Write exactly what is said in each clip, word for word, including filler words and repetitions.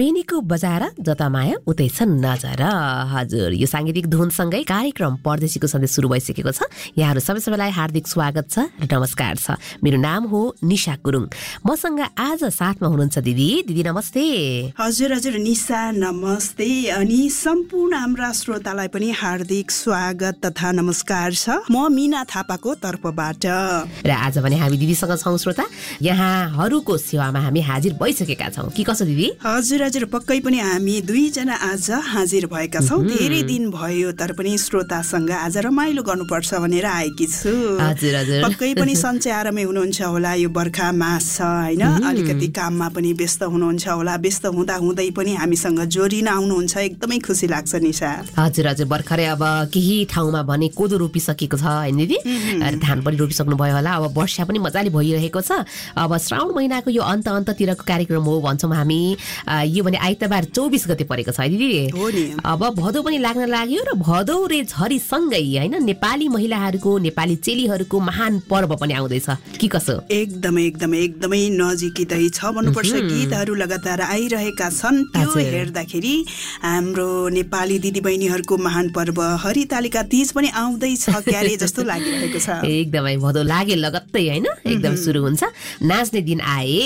बेनीको बजार जता माया उतै छ नजर। हजुर, यो साङ्गीतिक धुनसँगै कार्यक्रम परदेशीको सन्देश सुरु भइसकेको छ। यहाँहरू सबै सबैलाई हार्दिक स्वागत छ र नमस्कार छ। मेरो नाम हो निशा गुरुङ। मसँग आज साथमा हुनुहुन्छ दिदी। दिदी नमस्ते। हजुर हजुर निशा नमस्ते। अनि सम्पूर्ण हाम्रा श्रोतालाई पनि हार्दिक स्वागत तथा नमस्कार छ म मिना थापाको तर्फबाट। र आज भने हामी दिदीसँग छौँ श्रोता। यहाँहरूको सेवामा हामी हाजिर भइसकेका छौँ कि कसो दिदी? हजुर हजुर पक्कै पनि हामी दुईजना आज हाजिर भएका छौँ। धेरै दिन भयो तर पनि श्रोतासँग आज रमाइलो गर्नुपर्छ भनेर आएकी छु। हजुर हजुर पक्कै पनि सन्चै आरामै हुनुहुन्छ होला। यो बर्खा मास छ होइन, अलिकति काममा पनि व्यस्त हुनुहुन्छ होला। व्यस्त हुँदा हुँदै पनि हामीसँग जोडिन आउनुहुन्छ, एकदमै खुसी लाग्छ निशा। हजुर हजुर भर्खरै अब केही ठाउँमा भने कोदो रोपिसकेको छ होइन दिदी, धान पनि रोपिसक्नु भयो होला। अब वर्षा पनि मजाले भइरहेको छ। अब श्रावण महिनाको यो अन्त अन्ततिरको कार्यक्रम हो भन्छौँ हामी। यो भने आइतबार चौबिस गते परेको छ दिदी। अब भदौ पनि लाग्न लाग्यो र भदौ रे झरीसँगै होइन नेपाली महिलाहरूको, नेपाली चेलीहरूको महान पर्व पनि आउँदैछ कि कसो? एकदमै एकदमै एकदमै नजिकै छ भन्नुपर्छ। गीतहरू लगातार आइरहेका छन्। त्यो हेर्दाखेरि हाम्रो नेपाली दिदीबहिनीहरूको महान पर्व हरितालिका तीज पनि आउँदैछ क्यारे जस्तो लागिरहेको छ। एकदमै भदौ लागे लगत्तै होइन एकदम सुरु हुन्छ। नाच्ने दिन आए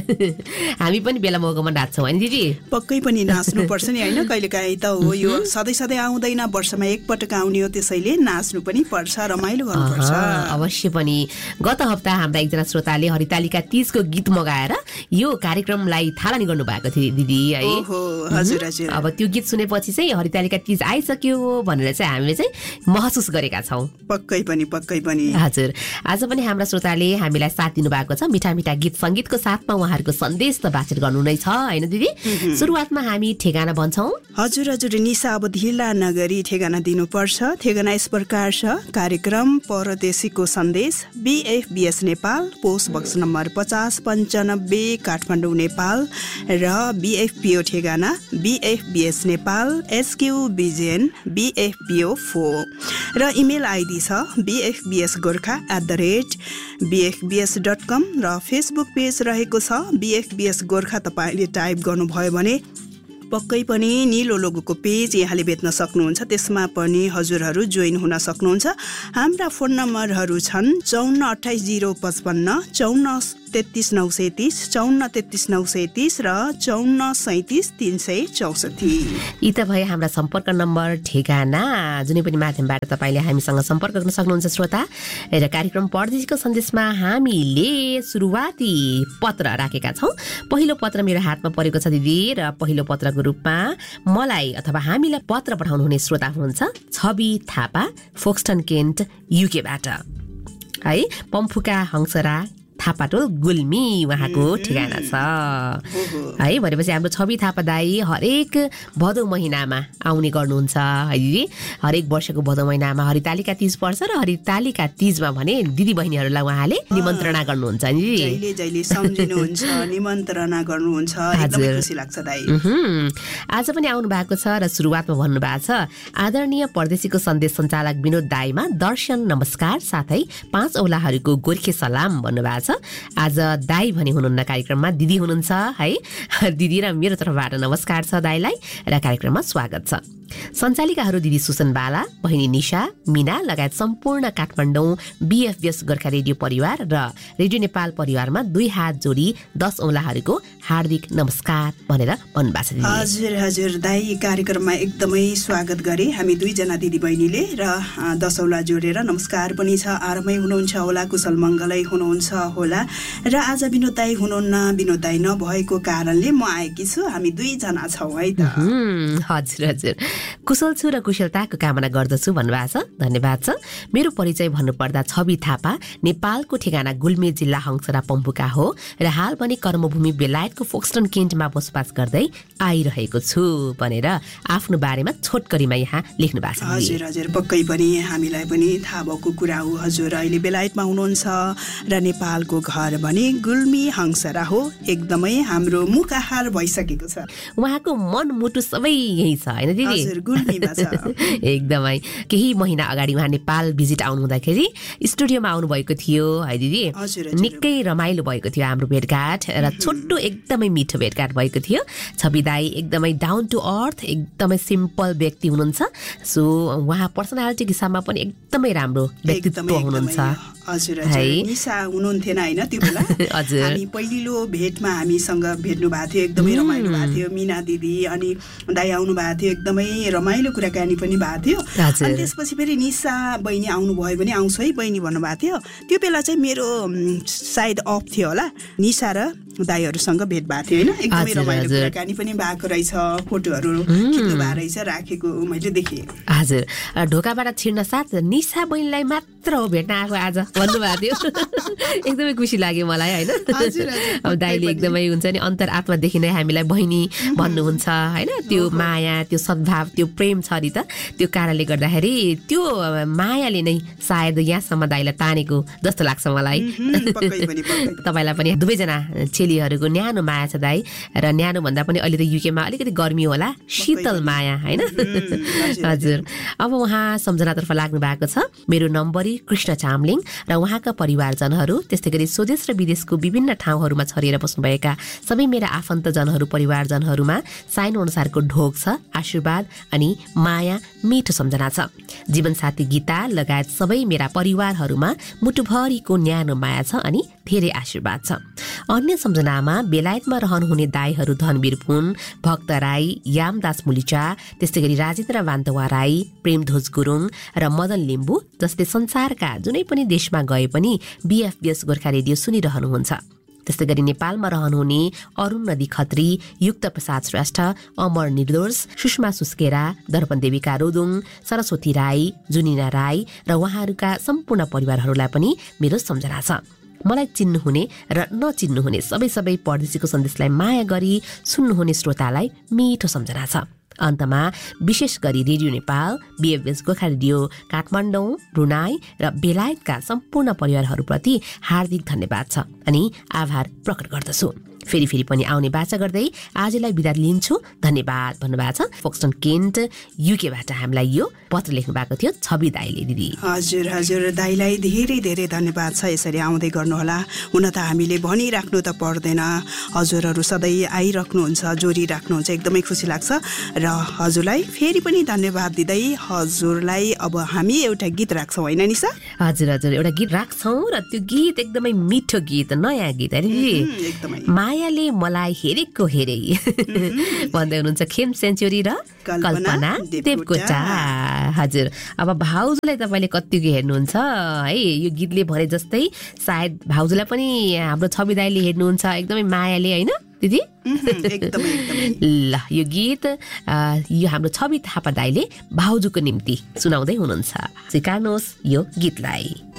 हामी पनि बेला मौकामा नाच्छौँ होइन दिदी? पक्कै पनि नाच्नु पर्छ नि होइन। कहिलेकाहीँ त हो यो सधैँ सधैँ आउँदैन, वर्षमा एकपटक आउने हो, त्यसैले नाच्नु पनि पर्छ, रमाइलो गर्नुपर्छ। अवश्य पनि। गत हप्ता हाम्रा एकजना श्रोताले हरितालिका तीजको गीत मगाएर यो कार्यक्रमलाई थालनी गर्नु भएको थियो दिदी है। हजुर हजुर अब त्यो गीत सुनेपछि चाहिँ हरितालिका तीज आइसक्यो भनेर चाहिँ हामीले चाहिँ महसुस गरेका छौँ। पक्कै पनि पक्कै पनि। हजुर, आज पनि हाम्रा श्रोताले हामीलाई साथ दिनु भएको छ। मिठा मिठा गीत सङ्गीतको साथमा उहाँहरूको सन्देश त बातचित गर्नु नै छ होइन दिदी? सुरुवातमा हामी ठेगाना भन्छौँ। हजुर हजुर निशा, अब ढिला नगरी ठेगाना दिनुपर्छ। ठेगाना यस प्रकार छ। कार्यक्रम परदेशीको सन्देश, बिएफबिएस नेपाल, पोस्ट बक्स नम्बर पचास पन्चानब्बे काठमाडौँ नेपाल। र बिएफपिओ ठेगाना बिएफबिएस नेपाल, एसक्यू बिजेन बिएफपिओ फोर। र इमेल आइडी छ बिएफबिएस Gorkha at the rate बिएफबिएस dot कम। र फेसबुक पेज रहेको छ बिएफबिएस गोर्खा। तपाईँले टाइप गर्नुभयो भने पक्कै पनि निलो लोगोको पेज यहाँले भेट्न सक्नुहुन्छ। त्यसमा पनि हजुरहरू जोइन हुन सक्नुहुन्छ। हाम्रा फोन नम्बरहरू छन् चौन्न अठाइस जिरो पचपन्न, चौन्न तेत्तिस नौ सय तिस, चौन्न तेत्तिस नौ सय तिस र चौन्न सैतिस तिन सय चौसठी। यी त भए हाम्रा सम्पर्क नम्बर ठेगाना, जुनै पनि माध्यमबाट तपाईँले हामीसँग सम्पर्क गर्न सक्नुहुन्छ श्रोता। र कार्यक्रम परदेशीको सन्देशमा हामीले सुरुवाती पत्र राखेका छौँ। पहिलो पत्र मेरो हातमा परेको छ दिदी, र पहिलो पत्रको रूपमा मलाई अथवा हामीलाई पत्र पठाउनुहुने श्रोता हुनुहुन्छ छवि थापा, फोक्सटन केन्ट युकेबाट है। पम्फुका हंसरा थापाटोल गुल्मी उहाँको ठेगाना छ है। भनेपछि हाम्रो छवि थापा दाई हरेक भदौ महिनामा आउने गर्नुहुन्छ है दिदी। हरेक वर्षको भदौ महिनामा हरितालिका तीज पर्छ र हरितालिका तीजमा भने दिदी बहिनीहरूलाई उहाँले निमन्त्रणा गर्नुहुन्छ नि दिदी। जहिले जहिले सम्झिनुहुन्छ, निमन्त्रणा गर्नुहुन्छ, एकदमै खुसी लाग्छ दाई। आज पनि आउनु भएको छ र सुरुवातमा भन्नु भएको छ आदरणीय परदेशीको सन्देश सञ्चालक विनोद दाईमा दर्शन नमस्कार, साथै पाँच औलाहरूको गोर्खे सलाम भन्नुभएको छ। आज दाई भने हुनुहुन्न कार्यक्रममा, दिदी हुनुहुन्छ है। दिदी र मेरो तर्फबाट नमस्कार छ दाईलाई र कार्यक्रममा स्वागत छ। सञ्चालिकाहरू दिदी सुसन बाला, बहिनी निशा, मिना लगायत सम्पूर्ण काठमाडौँ बिएफबिएस गोर्खा रेडियो परिवार र रेडियो नेपाल परिवारमा दुई हात जोडी दस औलाहरूको हार्दिक नमस्कार भनेर भन्नुभएको छ। हजुर हजुर दाई, कार्यक्रममा एकदमै स्वागत गरे हामी दुईजना दिदी बहिनीले र दस औला जोडेर नमस्कार पनि छ। आरामै हुनुहुन्छ होला, कुशल मङ्गलै हुनुहुन्छ होला। र आज विनोद दाई हुनुहुन्न, विनोद दाई नभएको कारणले म आएकी छु। हामी दुईजना छौँ है त। हजुर हजुर कुशल छु र कुशलताको कामना गर्दछु भन्नुभएको छ। धन्यवाद छ। मेरो परिचय भन्नुपर्दा छवि थापा नेपालको ठेगाना गुल्मी जिल्ला हंसरा पम्फुका हो र हाल पनि कर्मभूमि बेलायतको फोक्सटन केन्टमा बसोबास गर्दै आइरहेको छु भनेर आफ्नो बारेमा छोटकरीमा यहाँ लेख्नु भएको छ। हजुर हजुर पक्कै पनि हामीलाई पनि थाहा भएको कुरा हो। हजुर अहिले बेलायतमा हुनुहुन्छ र नेपालको घर भने गुल्मी हंसरा हो। एकदमै हाम्रो मुख आहार भइसकेको छ। उहाँको मन मुटु सबै यही छ हैन दिदी? हजुर गुल्मीमा छ एकदमै केही महिना अगाडि उहाँ नेपाल भिजिट आउनु हुँदाखेरि स्टुडियोमा आउनुभएको थियो है दिदी निकै रमाइलो भएको थियो हाम्रो भेटघाट र छोटो एकदमै मिठो भेटघाट भएको थियो छवि दाई एकदमै डाउन टु अर्थ एकदमै सिम्पल व्यक्ति हुनुहुन्छ सो उहाँ पर्सनालिटीको हिसाबमा पनि एकदमै राम्रो व्यक्तित्व हुनुहुन्छ हजुर हजुर निशा हुनुहुन्थेन हैन त्यो बेला हामी पहिलो भेटमा हामीसँग भेट्नु भएको थियो एकदमै रमाइलो भएको थियो मिना दिदी अनि दाइ आउनु भएको थियो एकदमै रमाइलो कुराकानी पनि भएको थियो अनि त्यसपछि फेरि निशा बहिनी आउनु भयो भने आउँछ है बहिनी भन्नुभएको थियो त्यो बेला चाहिँ मेरो साइड अफ थियो होला निशा र दाइहरूसँग भेट भएको थियो होइन एकदमै रमाइलो कुराकानी पनि भएको रहेछ फोटोहरू खिच्नु भएको रहेछ राखेको मैले देखेँ हजुर ढोकाबाट छिर्न साथ निशा बहिनीलाई मात्र हो भेट्न आएको आज भन्नुभएको थियो एकदमै खुसी लाग्यो मलाई होइन अब दाइले एकदमै हुन्छ नि अन्तर आत्मादेखि नै हामीलाई बहिनी भन्नुहुन्छ होइन त्यो माया त्यो सद्भाव त्यो प्रेम छ नि त त्यो कारणले गर्दाखेरि त्यो मायाले नै सायद यहाँसम्म दाइलाई तानेको जस्तो लाग्छ मलाई तपाईँलाई पनि दुवैजना चेलीहरूको न्यानो माया छ दाइ र न्यानो भन्दा पनि अहिले त युकेमा अलिकति गर्मी होला शीतल माया होइन हजुर अब उहाँ सम्झनातर्फ लाग्नु भएको छ मेरो नम्बरी कृष्ण चामलिङ र उहाँका परिवारजनहरू त्यस्तै गरी स्वदेश र विदेशको विभिन्न ठाउँहरूमा छरिएर बस्नुभएका सबै मेरा आफन्तजनहरू परिवारजनहरूमा साइन अनुसारको ढोक छ आशीर्वाद अनि माया मिठो सम्झना छ जीवनसाथी गीता लगायत सबै मेरा परिवारहरूमा मुटुभरिको न्यानो माया छ अनि धेरै आशीर्वाद छ अन्य सम्झनामा बेलायतमा रहनुहुने दाईहरू धनवीर पुन भक्त राई यामदास मुलिचा त्यस्तै गरी राजेन्द्र वान्तवा राई प्रेमध्वज गुरुङ र मदन लिम्बू जसले संसारका जुनै पनि देशमा गए पनि बीएफबीएस गोर्खा रेडियो सुनिरहनुहुन्छ त्यस्तै गरी नेपालमा रहनुहुने अरुण नदी खत्री युक्त प्रसाद श्रेष्ठ अमर निर्दोष सुषमा सुस्केरा दर्पण देविका रोदुङ सरस्वती राई जुनिना राई र उहाँहरूका सम्पूर्ण परिवारहरूलाई पनि मेरो सम्झना छ मलाई चिन्नुहुने र नचिन्नुहुने सबै सबै परदेशीको सन्देशलाई माया गरी सुन्नुहुने श्रोतालाई मिठो सम्झना छ अन्तमा विशेष गरी radio Nepal बीएफबीएस Gorkha radio Kathmandu Brunei र बेलायतका सम्पूर्ण परिवारहरूप्रति हार्दिक धन्यवाद छ अनि आभार प्रकट गर्दछु फेरि फेरि पनि आउने बाचा गर्दै आजलाई बिदा लिन्छु धन्यवाद भन्नुभएको छ फोक्सटन केन्ट युकेबाट हामीलाई यो पत्र लेख्नु भएको थियो छवि दाइले दिदी हजुर हजुर दाइलाई धेरै धेरै धन्यवाद छ यसरी आउँदै गर्नुहोला हुन त हामीले भनिराख्नु त पर्दैन हजुरहरू सधैँ आइराख्नुहुन्छ जोडिराख्नुहुन्छ एकदमै खुसी लाग्छ र हजुरलाई फेरि पनि धन्यवाद दिँदै हजुरलाई अब हामी एउटा गीत राख्छौँ होइन निशा हजुर हजुर एउटा गीत राख्छौँ र त्यो गीत एकदमै मिठो गीत नयाँ गीत एकदमै मायाले मलाई हेरेको हेरे भन्दै हुनुहुन्छ खेम सेन्चुरी र कल्पना देवकोटा हजुर अब भाउजूलाई तपाईँले कतिको हेर्नुहुन्छ है यो गीतले भने जस्तै सायद भाउजूलाई पनि हाम्रो छवि दाइले हेर्नुहुन्छ एकदमै मायाले होइन दिदी ल यो गीत यो हाम्रो छवि थापा दाइले भाउजूको निम्ति सुनाउँदै हुनुहुन्छ स्वीकार्नुहोस् यो गीतलाई